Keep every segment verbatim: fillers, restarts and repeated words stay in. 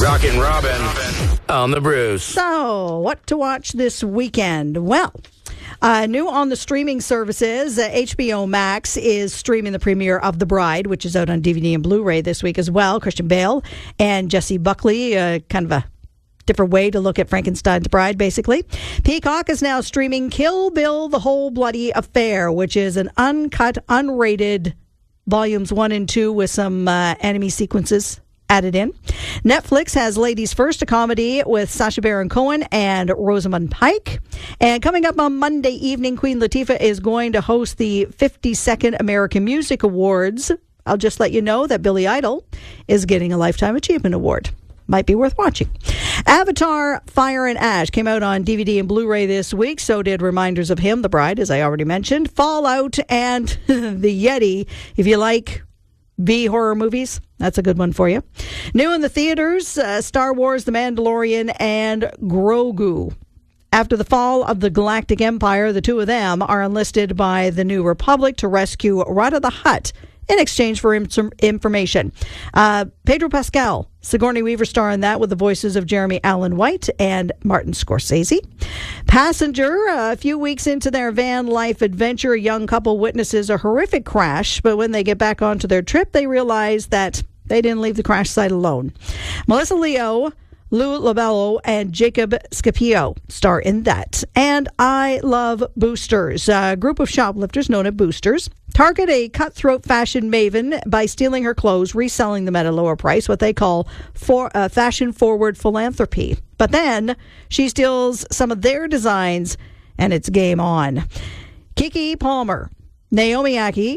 Rockin' Robin on the Bruce. So, what to watch this weekend? Well, uh, new on the streaming services, uh, H B O Max is streaming the premiere of The Bride, which is out on D V D and Blu-ray this week as well. Christian Bale and Jessie Buckley, uh, kind of a different way to look at Frankenstein's bride, basically. Peacock is now streaming Kill Bill, The Whole Bloody Affair, which is an uncut, unrated volumes one and two with some uh, anime sequences added in. Netflix has Ladies First, a comedy with Sacha Baron Cohen and Rosamund Pike. And coming up on Monday evening, Queen Latifah is going to host the fifty-second American Music Awards. I'll just let you know that Billy Idol is getting a Lifetime Achievement Award. Might be worth watching. Avatar Fire and Ash came out on D V D and Blu-ray this week. So did Reminders of Him, The Bride, as I already mentioned. Fallout and The Yeti. If you like B horror movies, that's a good one for you. New in the theaters, uh, Star Wars, The Mandalorian, and Grogu. After the fall of the Galactic Empire, the two of them are enlisted by the New Republic to rescue Rada the Hutt in exchange for im- information. Uh, Pedro Pascal, Sigourney Weaver star in that with the voices of Jeremy Allen White and Martin Scorsese. Passenger, uh, a few weeks into their van life adventure, a young couple witnesses a horrific crash, but when they get back onto their trip, they realize that they didn't leave the crash site alone. Melissa Leo, Lou Lobello, and Jacob Scipio star in that. And I Love Boosters, a group of shoplifters known as Boosters target a cutthroat fashion maven by stealing her clothes, reselling them at a lower price, what they call for uh, fashion-forward philanthropy. But then she steals some of their designs, and it's game on. Kiki Palmer, Naomi Aki,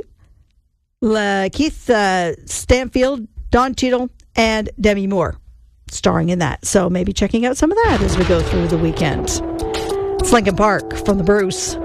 La- Keith uh, Stanfield, Don Cheadle, and Demi Moore starring in that. So maybe checking out some of that as we go through the weekend. It's Lincoln Park from the Bruce.